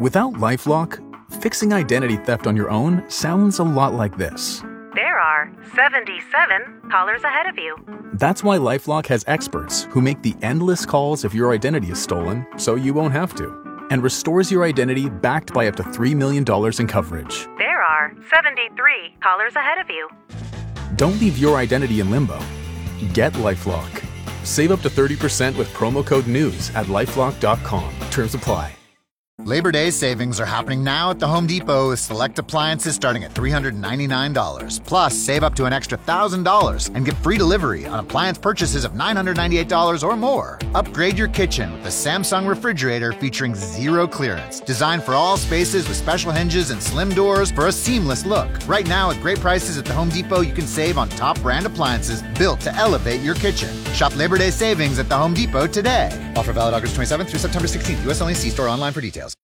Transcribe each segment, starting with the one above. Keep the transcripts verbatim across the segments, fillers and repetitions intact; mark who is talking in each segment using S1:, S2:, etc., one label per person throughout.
S1: Without LifeLock, fixing identity theft on your own sounds a lot like this.
S2: There are seventy-seven callers ahead of you.
S1: That's why LifeLock has experts who make the endless calls if your identity is stolen, so you won't have to, and restores your identity backed by up to three million dollars in coverage.
S2: There are seventy-three callers ahead of you.
S1: Don't leave your identity in limbo. Get LifeLock. Save up to thirty percent with promo code NEWS at lifelock dot com. Terms apply.
S3: Labor Day savings are happening now at the Home Depot with select appliances starting at three hundred ninety-nine dollars. Plus, save up to an extra one thousand dollars and get free delivery on appliance purchases of nine hundred ninety-eight dollars or more. Upgrade your kitchen with the Samsung refrigerator featuring zero clearance. Designed for all spaces with special hinges and slim doors for a seamless look. Right now, at great prices at the Home Depot, you can save on top brand appliances built to elevate your kitchen. Shop Labor Day savings at the Home Depot today. Offer valid August twenty-seventh through September sixteenth. U S only. See store online for details.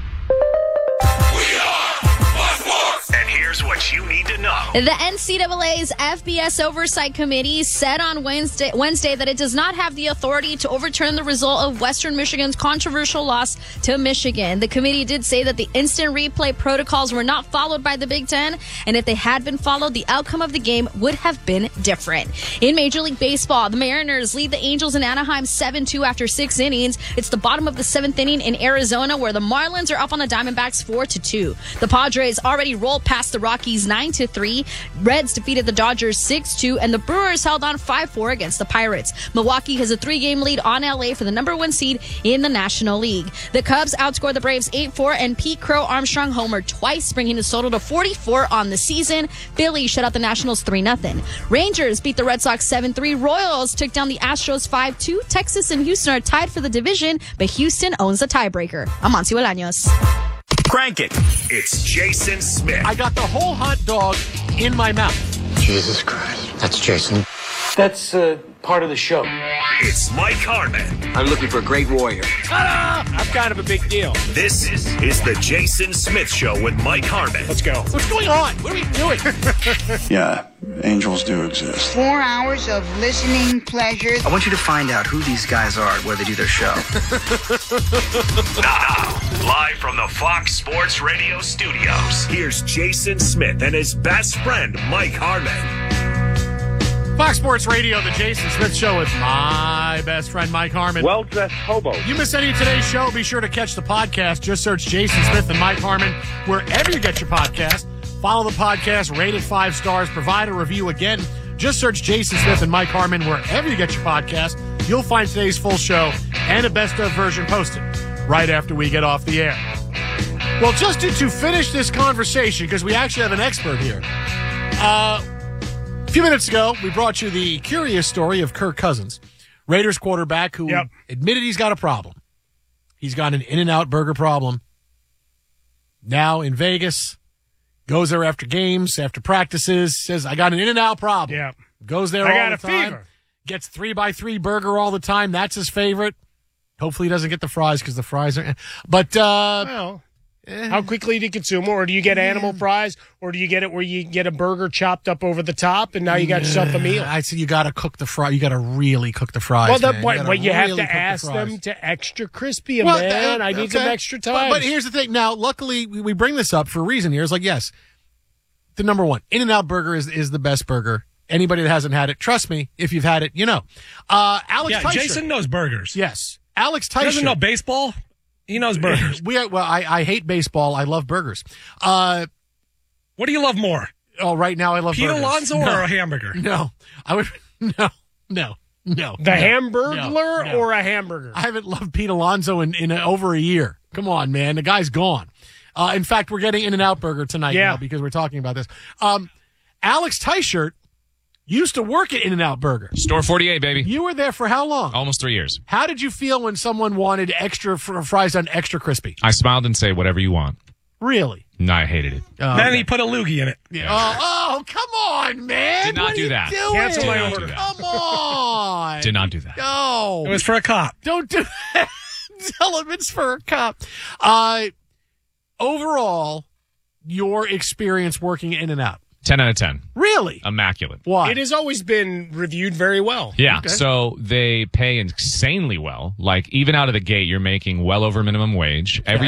S4: And here's what you need to know.
S5: The N C double A's F B S Oversight Committee said on Wednesday, Wednesday that it does not have the authority to overturn the result of Western Michigan's controversial loss to Michigan. The committee did say that the instant replay protocols were not followed by the Big Ten, and if they had been followed, the outcome of the game would have been different. In Major League Baseball, the Mariners lead the Angels in Anaheim seven two after six innings. It's the bottom of the seventh inning in Arizona, where the Marlins are up on the Diamondbacks four to two. The Padres already rolled past the Rockies nine to three. Reds defeated the Dodgers six two, and the Brewers held on five four against the Pirates. Milwaukee has a three-game lead on L A for the number one seed in the National League. The Cubs outscored the Braves eight four, and Pete Crow Armstrong homered twice, bringing his total to forty-four on the season. Philly shut out the Nationals three nothing. Rangers beat the Red Sox seven three. Royals took down the Astros five two. Texas and Houston are tied for the division, but Houston owns the tiebreaker. I'm Monty Bolaños.
S4: Crank it. It's Jason Smith.
S6: I got the whole hot dog in my mouth.
S7: Jesus Christ. That's Jason.
S8: That's uh, part of the show.
S4: It's Mike Harmon.
S7: I'm looking for a great warrior.
S6: Ta-da! I'm kind of a big deal.
S4: This is, is the Jason Smith Show with Mike Harmon.
S6: Let's go. What's going on? What are we doing?
S9: Yeah, angels do exist.
S10: Four hours of listening pleasures.
S7: I want you to find out who these guys are where they do their show.
S4: Now, live from the Fox Sports Radio studios, here's Jason Smith and his best friend, Mike Harmon.
S6: Fox Sports Radio, the Jason Smith Show with my best friend, Mike Harmon.
S11: Well-dressed hobo.
S6: You miss any of today's show, be sure to catch the podcast. Just search Jason Smith and Mike Harmon wherever you get your podcast. Follow the podcast, rate it five stars, provide a review. Again, just search Jason Smith and Mike Harmon wherever you get your podcast. You'll find today's full show and a best-of version posted right after we get off the air. Well, just to, to finish this conversation, because we actually have an expert here, uh... a few minutes ago, we brought you the curious story of Kirk Cousins, Raiders quarterback who yep. admitted he's got a problem. He's got an In-N-Out burger problem. Now in Vegas, goes there after games, after practices, says, I got an In-N-Out problem.
S12: Yep.
S6: Goes there
S12: I
S6: all
S12: got
S6: the
S12: a
S6: time.
S12: fever.
S6: Gets three by three burger all the time. That's his favorite. Hopefully he doesn't get the fries because the fries are... But, uh...
S12: Well... How quickly do you consume it? Or do you get animal fries? Or do you get it where you get a burger chopped up over the top and now you got yourself a meal?
S6: I'd say you got to cook the fry. You got to really cook the fries.
S12: Well, the
S6: man.
S12: point,
S6: you,
S12: but you
S6: really
S12: have to ask
S6: the
S12: them to extra crispy,
S6: well,
S12: man.
S6: Uh,
S12: I need
S6: okay.
S12: some extra time.
S6: But, but here's the thing. Now, luckily, we, we bring this up for a reason here. It's like, yes, the number one, In-N-Out burger is, is the best burger. Anybody that hasn't had it, trust me, if you've had it, you know. Uh, Alex
S12: yeah,
S6: Teicher.
S12: Jason knows burgers.
S6: Yes. Alex Teicher.
S12: He doesn't know baseball. He knows burgers.
S6: we are, well, I, I hate baseball. I love burgers. Uh,
S12: what do you love more?
S6: Oh, right now I love
S12: Pete
S6: burgers.
S12: Alonso
S6: no.
S12: or a hamburger?
S6: No. I would, no, no, no.
S12: The
S6: no,
S12: Hamburglar
S6: no, no.
S12: or a hamburger?
S6: I haven't loved Pete Alonso in, in a, over a year. Come on, man. The guy's gone. Uh, in fact, we're getting In-N-Out burger tonight
S12: yeah.
S6: now because we're talking about this. Um, Alex Teichert used to work at In-N-Out Burger.
S13: Store forty-eight, baby.
S6: You were there for how long?
S13: Almost three years.
S6: How did you feel when someone wanted extra fr- fries on extra crispy?
S13: I smiled and say, whatever you want.
S6: Really?
S13: No, I hated it.
S6: Oh,
S12: then
S6: okay.
S12: he put a loogie in it.
S6: Yeah. Oh, oh, come on, man.
S13: Did not
S6: what
S13: do
S6: are
S13: that.
S6: You doing?
S12: Cancel my
S13: Did
S12: order.
S6: Come on.
S13: Did not do that.
S6: No.
S12: It was for a cop.
S6: Don't do that. Tell him it's for a cop. Uh, overall, your experience working in and out.
S13: ten out of ten.
S6: Really?
S13: Immaculate.
S6: Why?
S12: It has always been reviewed very well.
S13: Yeah,
S6: Okay.
S13: so they pay insanely well. Like, even out of the gate, you're making well over minimum wage. Every